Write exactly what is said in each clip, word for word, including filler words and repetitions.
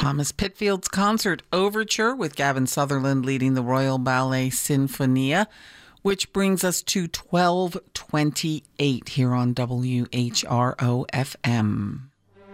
Thomas Pitfield's Concert Overture with Gavin Sutherland leading the Royal Ballet Sinfonia, which brings us to twelve twenty-eight here on W H R O F M.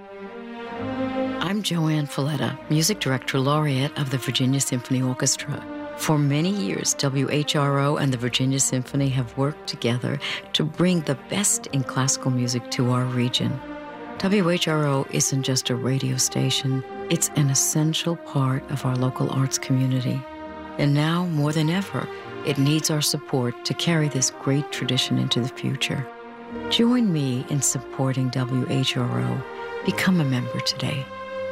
I'm Joanne Falletta, Music Director Laureate of the Virginia Symphony Orchestra. For many years, W H R O and the Virginia Symphony have worked together to bring the best in classical music to our region. W H R O isn't just a radio station, it's an essential part of our local arts community. And now, more than ever, it needs our support to carry this great tradition into the future. Join me in supporting W H R O. Become a member today.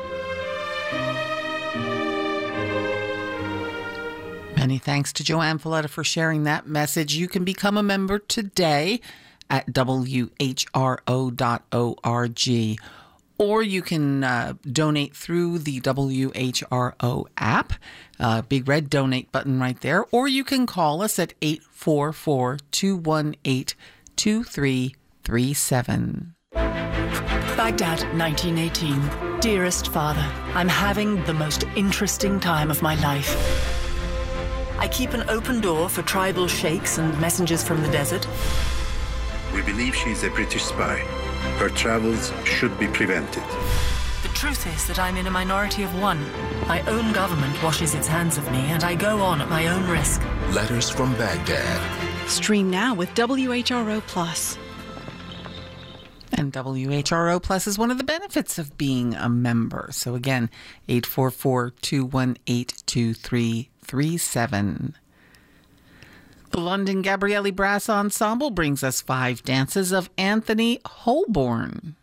Many thanks to Joanne Falletta for sharing that message. You can become a member today at W H R O dot org, or you can uh, donate through the W H R O app, uh, big red donate button right there, or you can call us at eight four four, two one eight, two three three seven. Baghdad, nineteen eighteen. Dearest Father, I'm having the most interesting time of my life. I keep an open door for tribal sheikhs and messengers from the desert. We believe she's a British spy. Her travels should be prevented. The truth is that I'm in a minority of one. My own government washes its hands of me, and I go on at my own risk. Letters from Baghdad. Stream now with W H R O Plus. And W H R O Plus is one of the benefits of being a member. So again, eight four four, two one eight, two three three seven. The London Gabrielli Brass Ensemble brings us five dances of Anthony Holborn.